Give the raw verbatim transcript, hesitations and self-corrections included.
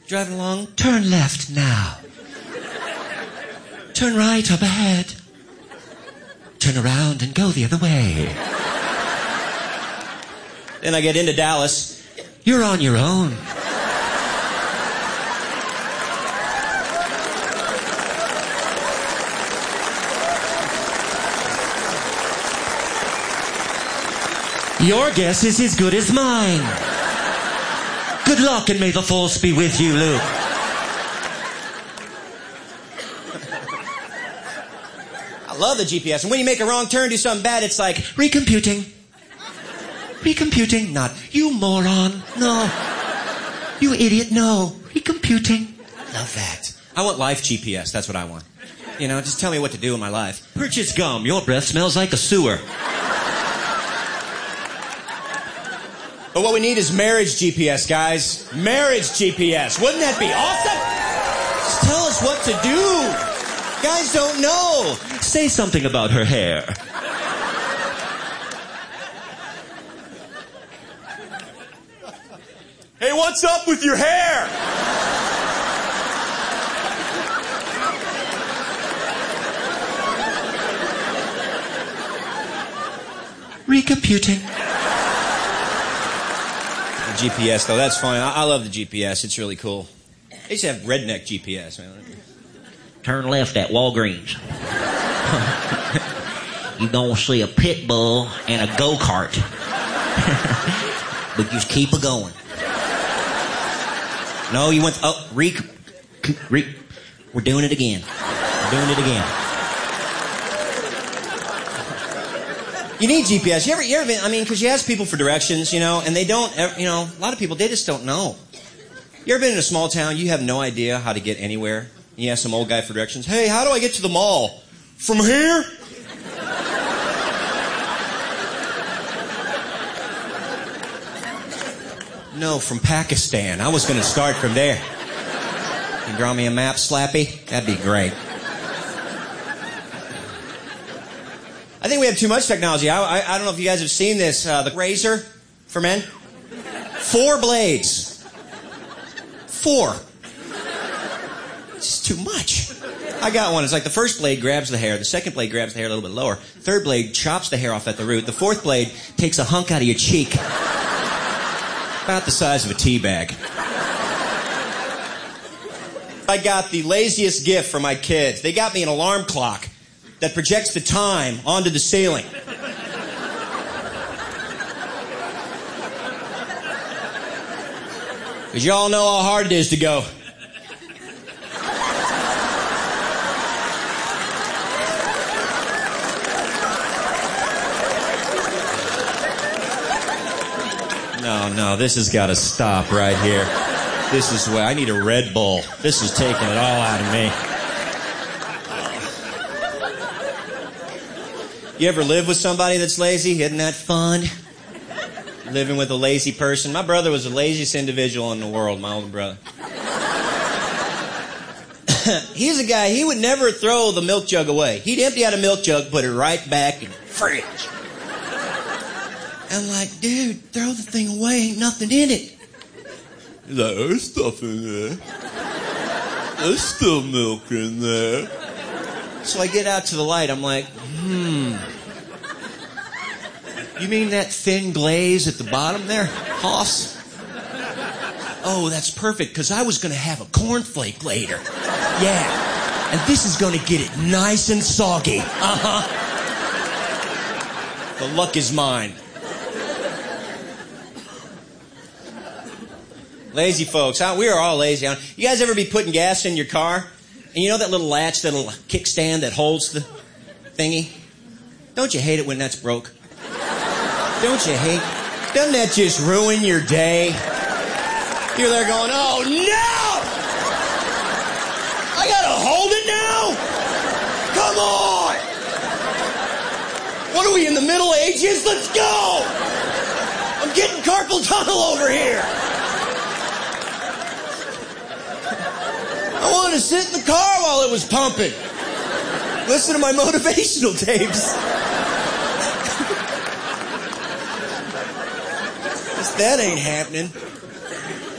Driving along, turn left now. Turn right up ahead. Turn around and go the other way. Then I get into Dallas. You're on your own. Your guess is as good as mine. Good luck and may the force be with you, Luke. I love the G P S. And when you make a wrong turn, do something bad, it's like, recomputing. Recomputing. Not, you moron. No. You idiot. No. Recomputing. Love that. I want life G P S. That's what I want. You know, just tell me what to do in my life. Purchase gum. Your breath smells like a sewer. But what we need is marriage G P S, guys. Marriage G P S. Wouldn't that be awesome? Just tell us what to do. Guys don't know. Say something about her hair. Hey, what's up with your hair? Recomputing. G P S, though, that's fine. I, I love the G P S. It's really cool. They used to have redneck G P S, man. Turn left at Walgreens. You're going to see a pit bull and a go-kart. But just keep it going. No, you went... Oh, re... re We're doing it again. We're doing it again. You need G P S. You ever, you ever been, I mean, because you ask people for directions, you know, and they don't, you know, a lot of people, they just don't know. You ever been in a small town, you have no idea how to get anywhere? You ask some old guy for directions. Hey, how do I get to the mall? From here? No, from Pakistan. I was going to start from there. You draw me a map, Slappy? That'd be great. I think we have too much technology. I, I, I don't know if you guys have seen this. Uh, the razor for men. Four blades. Four. It's just too much. I got one. It's like the first blade grabs the hair. The second blade grabs the hair a little bit lower. Third blade chops the hair off at the root. The fourth blade takes a hunk out of your cheek. About the size of a tea bag. I got the laziest gift for my kids. They got me an alarm clock that projects the time onto the ceiling. Because you all know how hard it is to go. No, no, this has got to stop right here. This is where I need a Red Bull. This is taking it all out of me. You ever live with somebody that's lazy? Isn't that fun? Living with a lazy person. My brother was the laziest individual in the world, my older brother. He's a guy, he would never throw the milk jug away. He'd empty out a milk jug, put it right back in the fridge. I'm like, dude, throw the thing away, ain't nothing in it. He's like, there's stuff in there. There's still milk in there. So I get out to the light, I'm like, hmm. You mean that thin glaze at the bottom there, Hoss? Oh, that's perfect, because I was going to have a cornflake later. Yeah, and this is going to get it nice and soggy. Uh-huh. The luck is mine. Lazy folks, huh? We are all lazy. Huh? You guys ever be putting gas in your car? And you know that little latch, that little kickstand that holds the thingy? Don't you hate it when that's broke? Don't you hate? Doesn't that just ruin your day? You're there going, oh no! I gotta hold it now? Come on! What are we, in the Middle Ages? Let's go! I'm getting carpal tunnel over here. I wanted to sit in the car while it was pumping. Listen to my motivational tapes. That ain't happening.